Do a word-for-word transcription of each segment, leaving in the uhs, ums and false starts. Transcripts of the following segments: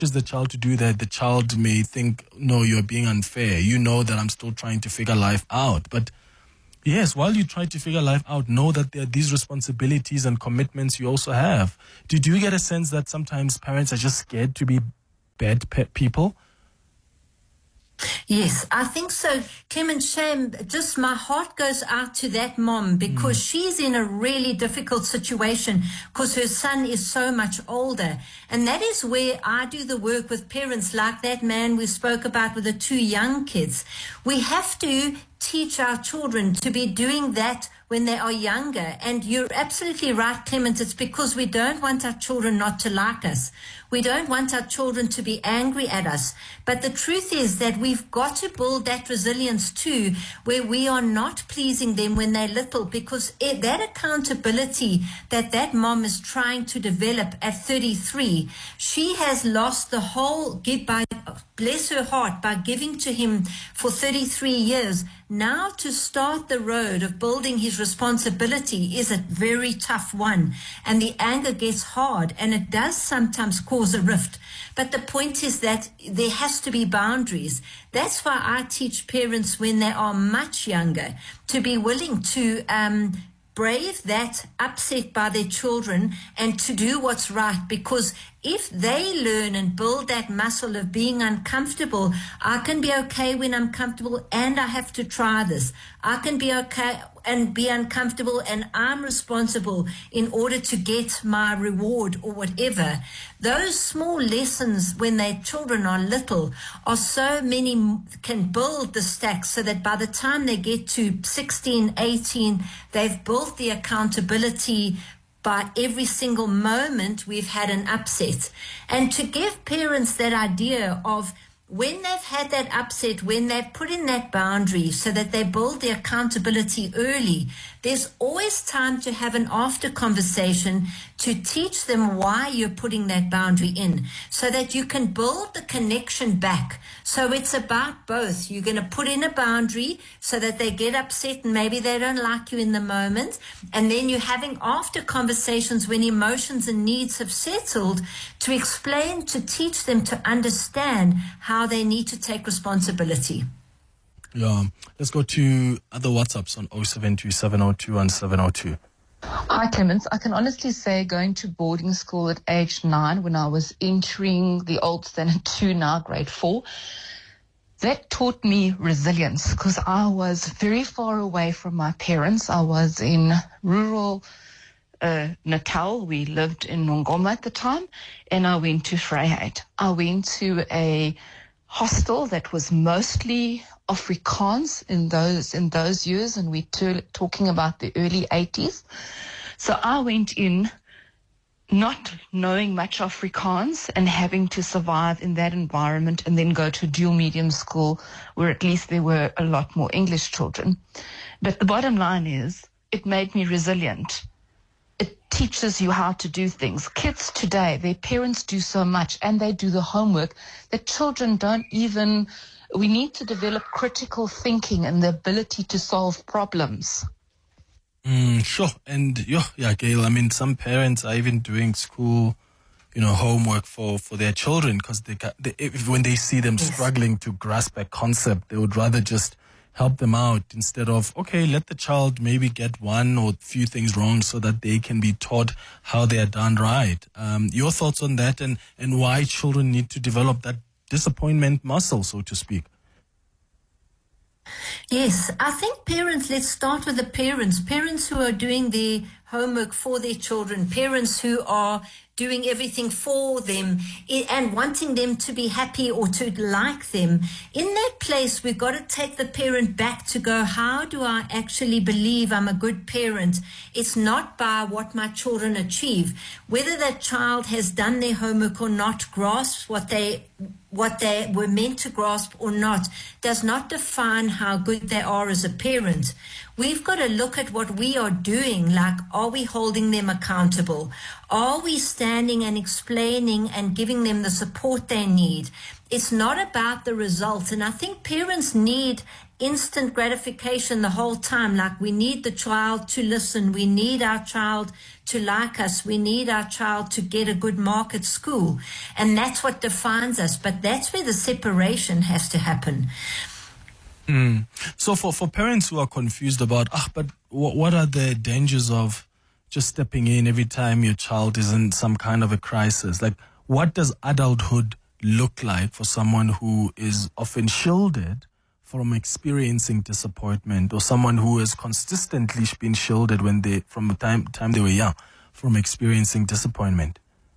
the child to do that, the child may think, no, you're being unfair. You know that I'm still trying to figure life out. But yes, while you try to figure life out, know that there are these responsibilities and commitments you also have. Did you get a sense that sometimes parents are just scared to be bad pe- people? Yes, I think so. Clement, shame, just my heart goes out to that mom because mm. she's in a really difficult situation because her son is so much older. And that is where I do the work with parents like that man we spoke about with the two young kids. We have to teach our children to be doing that when they are younger. And you're absolutely right, Clement. It's because we don't want our children not to like us. We don't want our children to be angry at us. But the truth is that we've got to build that resilience too, where we are not pleasing them when they're little, because it, that accountability that that mom is trying to develop at thirty-three, she has lost the whole, give by, bless her heart, by giving to him for thirty-three years. Now to start the road of building his responsibility is a very tough one, and the anger gets hard, and it does sometimes cause a rift. But the point is that there has to be boundaries. That's why I teach parents when they are much younger to be willing to um, brave that upset by their children and to do what's right, because if they learn and build that muscle of being uncomfortable, I can be okay when I'm comfortable and I have to try this. I can be okay and be uncomfortable and I'm responsible in order to get my reward or whatever. Those small lessons when their children are little are so many, can build the stacks so that by the time they get to sixteen, eighteen, they've built the accountability by every single moment we've had an upset. And to give parents that idea of when they've had that upset, when they've put in that boundary so that they build the accountability early, there's always time to have an after conversation to teach them why you're putting that boundary in so that you can build the connection back. So it's about both. You're going to put in a boundary so that they get upset and maybe they don't like you in the moment. And then you're having after conversations when emotions and needs have settled to explain, to teach them to understand how they need to take responsibility. Yeah. Let's go to other WhatsApps on oh seven two, seven oh two, one seven oh two. Hi, Clements. I can honestly say going to boarding school at age nine when I was entering the old standard two, now grade four, that taught me resilience because I was very far away from my parents. I was in rural uh, Natal. We lived in Nongoma at the time, and I went to Vryheid. I went to a hostel that was mostly Afrikaans in those in those years, and we're t- talking about the early eighties. So I went in not knowing much Afrikaans and having to survive in that environment and then go to dual medium school where at least there were a lot more English children. But the bottom line is it made me resilient. It teaches you how to do things. Kids today, their parents do so much and they do the homework that children don't even... We need to develop critical thinking and the ability to solve problems. Mm, sure. And yeah, yeah, Gail, I mean, some parents are even doing school, you know, homework for, for their children because they, got, they if, when they see them yes. struggling to grasp a concept, they would rather just help them out instead of, okay, let the child maybe get one or few things wrong so that they can be taught how they are done right. Um, your thoughts on that and, and why children need to develop that disappointment muscle, so to speak? Yes, I think parents, let's start with the parents. Parents who are doing their homework for their children, parents who are doing everything for them and wanting them to be happy or to like them. In that place, we've got to take the parent back to go, how do I actually believe I'm a good parent? It's not by what my children achieve. Whether that child has done their homework or not, grasps what they what they were meant to grasp or not, does not define how good they are as a parent. We've got to look at what we are doing, like, are we holding them accountable? Are we standing and explaining and giving them the support they need? It's not about the results. And I think parents need instant gratification the whole time. Like, we need the child to listen. We need our child to like us. We need our child to get a good mark at school. And that's what defines us. But that's where the separation has to happen. Mm. So for, for parents who are confused about, ah, but w- what are the dangers of just stepping in every time your child is in some kind of a crisis? Like, what does adulthood look like for someone who is often shielded from experiencing disappointment, or someone who has consistently been shielded when they, from the time, time they were young, from experiencing disappointment?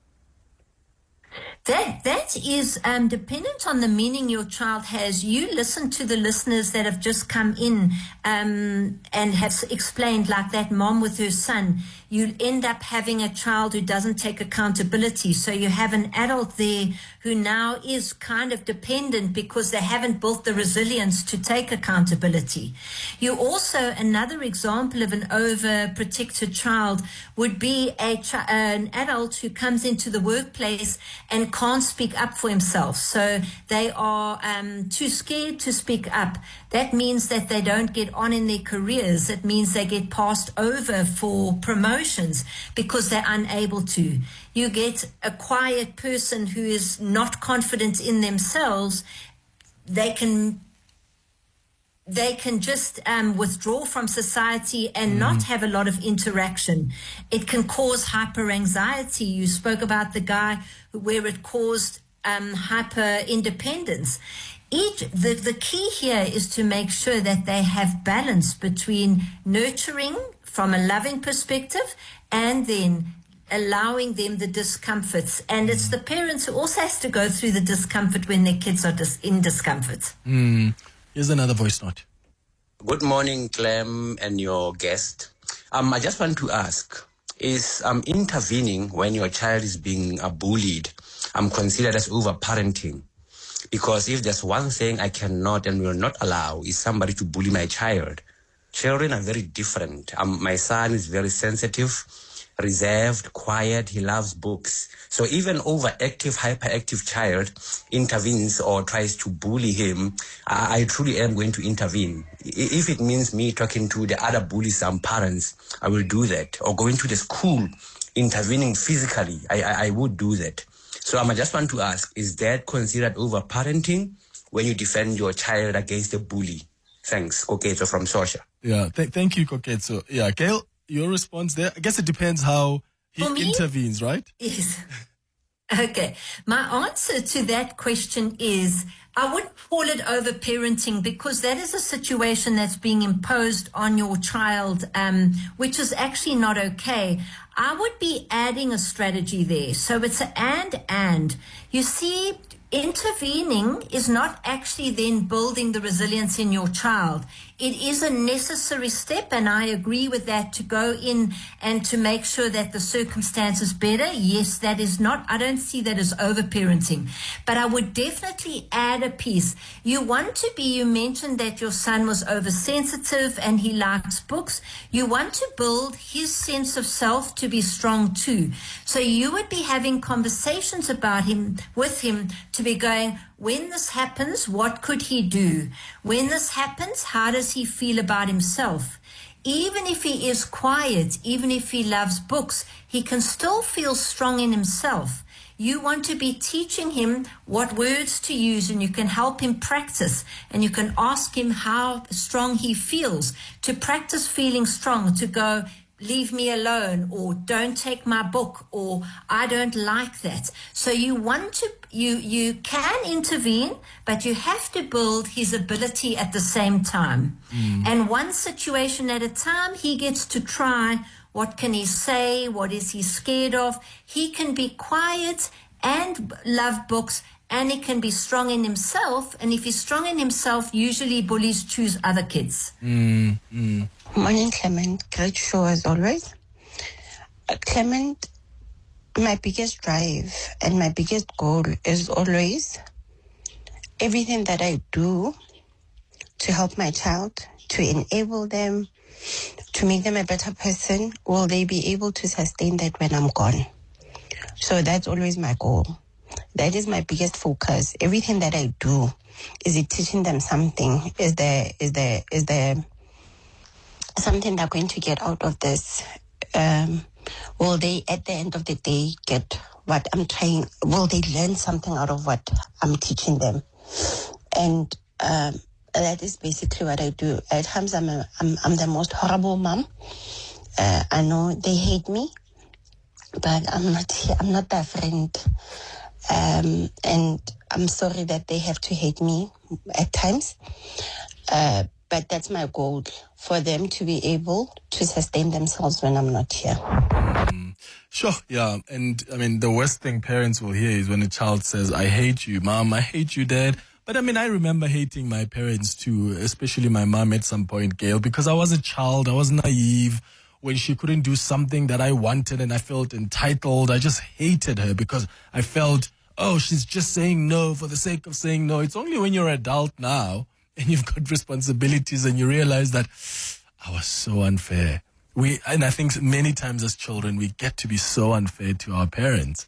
That that is um, dependent on the meaning your child has. You listen to the listeners that have just come in um, and have explained, like that mom with her son. You end up having a child who doesn't take accountability. So you have an adult there who now is kind of dependent because they haven't built the resilience to take accountability. You also, another example of an overprotected child would be a chi- an adult who comes into the workplace and can't speak up for himself. So they are um, too scared to speak up. That means that they don't get on in their careers. It means they get passed over for promotions because they're unable to. You get a quiet person who is not confident in themselves. They can they can just um, withdraw from society and mm. not have a lot of interaction. It can cause hyper-anxiety. You spoke about the guy where it caused um, hyper-independence. Each, the, the key here is to make sure that they have balance between nurturing from a loving perspective and then allowing them the discomforts. And it's the parents who also has to go through the discomfort when their kids are dis- in discomfort. Mm. Here's another voice note. Good morning, Clem and your guest. Um, I just want to ask, is um, intervening when your child is being uh, bullied um, considered as over-parenting? Because if there's one thing I cannot and will not allow is somebody to bully my child. Children are very different. Um, my son is very sensitive, reserved, quiet. He loves books. So even overactive, hyperactive child intervenes or tries to bully him, I, I truly am going to intervene. If it means me talking to the other bullies, some parents, I will do that. Or going to the school, intervening physically, I, I, I would do that. So um, I just want to ask, is that considered over-parenting when you defend your child against a bully? Thanks. Koketso from Sosha. Yeah, th- thank you, Koketso. Yeah, Gail, your response there? I guess it depends how he intervenes, right? Yes. Okay. My answer to that question is, I wouldn't call it over-parenting because that is a situation that's being imposed on your child, um, which is actually not okay. I would be adding a strategy there. So it's an and, and. You see, intervening is not actually then building the resilience in your child. It is a necessary step, and I agree with that, to go in and to make sure that the circumstance is better. Yes, that is not, I don't see that as over-parenting. But I would definitely add a piece. You want to be, you mentioned that your son was oversensitive and he likes books. You want to build his sense of self to be strong too. So you would be having conversations about him, with him, to be going, when this happens, what could he do? When this happens, how does he feel about himself? Even if he is quiet, even if he loves books, he can still feel strong in himself. You want to be teaching him what words to use, and you can help him practice, and you can ask him how strong he feels, to practice feeling strong, to go, leave me alone, or don't take my book, or I don't like that. So you want to, you, you can intervene, but you have to build his ability at the same time. Mm. And one situation at a time, he gets to try, what can he say? What is he scared of? He can be quiet and love books, and he can be strong in himself. And if he's strong in himself, usually bullies choose other kids. Mm, mm. Morning, Clement. Great show as always. Uh, Clement, my biggest drive and my biggest goal is always everything that I do to help my child, to enable them, to make them a better person. Will they be able to sustain that when I'm gone? So that's always my goal. That is my biggest focus. Everything that I do, is it teaching them something? Is there, is there, is there something they're going to get out of this? Um, will they, at the end of the day, get what I'm trying? Will they learn something out of what I'm teaching them? And um, that is basically what I do. At times, I'm a, I'm, I'm the most horrible mom. Uh, I know they hate me, but I'm not. I'm not their friend. Um, and I'm sorry that they have to hate me at times. Uh, but that's my goal, for them to be able to sustain themselves when I'm not here. Mm, sure, yeah. And I mean, the worst thing parents will hear is when a child says, I hate you, mom, I hate you, dad. But I mean, I remember hating my parents too, especially my mom at some point, Gail, because I was a child, I was naive. When she couldn't do something that I wanted and I felt entitled, I just hated her because I felt, oh, she's just saying no for the sake of saying no. It's only when you're an adult now and you've got responsibilities and you realize that I was so unfair. We, and I think many times as children, we get to be so unfair to our parents.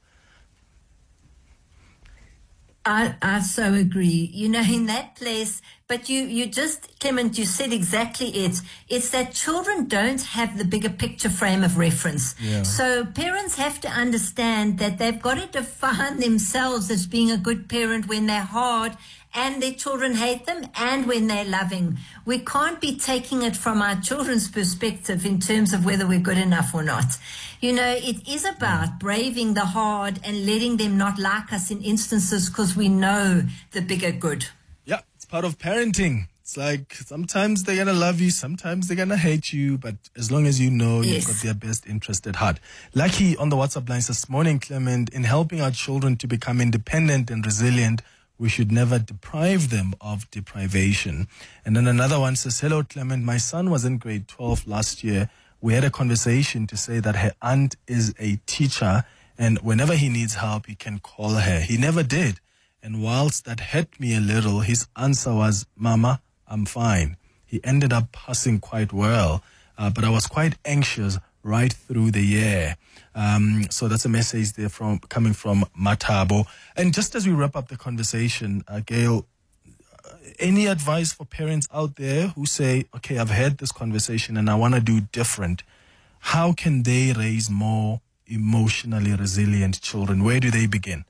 I, I so agree. You know, in that place, but you, you just, Clement, you said exactly it. It's that children don't have the bigger picture frame of reference. Yeah. So parents have to understand that they've got to define themselves as being a good parent when they're hard and their children hate them, and when they're loving. We can't be taking it from our children's perspective in terms of whether we're good enough or not. You know, it is about braving the hard and letting them not like us in instances because we know the bigger good. Yeah, it's part of parenting. It's like sometimes they're going to love you, sometimes they're going to hate you, but as long as you know Yes. you've got their best interest at heart. Lucky on the WhatsApp lines this morning, Clement, in helping our children to become independent and resilient, we should never deprive them of deprivation. And then another one says, hello, Clement, my son was in grade twelve last year. We had a conversation to say that her aunt is a teacher and whenever he needs help, he can call her. He never did. And whilst that hurt me a little, his answer was, Mama, I'm fine. He ended up passing quite well, uh, but I was quite anxious right through the year. Um, so that's a message there from coming from Matabo. And just as we wrap up the conversation, uh, Gail, uh, any advice for parents out there who say, okay, I've had this conversation and I want to do different. How can they raise more emotionally resilient children? Where do they begin?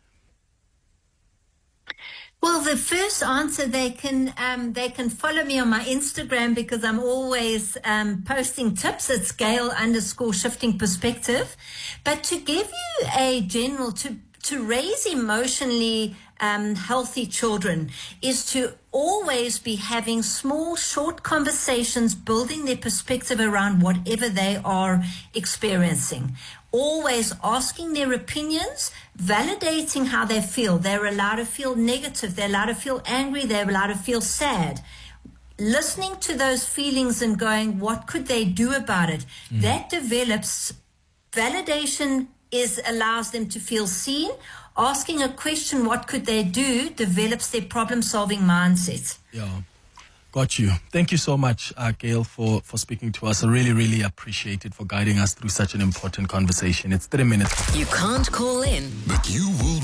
Well, the first answer, they can um, they can follow me on my Instagram because I'm always um, posting tips. It's Gail underscore shifting perspective. But to give you a general, to, to raise emotionally um, healthy children is to always be having small, short conversations, building their perspective around whatever they are experiencing. Always asking their opinions, validating how they feel. They're allowed to feel negative. They're allowed to feel angry. They're allowed to feel sad. Listening to those feelings and going, what could they do about it? Mm. That develops validation, is allows them to feel seen. Asking a question, what could they do, develops their problem-solving mindset. Yeah. Got you. Thank you so much, uh, Gail, for, for speaking to us. I really, really appreciate it, for guiding us through such an important conversation. It's three minutes. You can't call in, but you will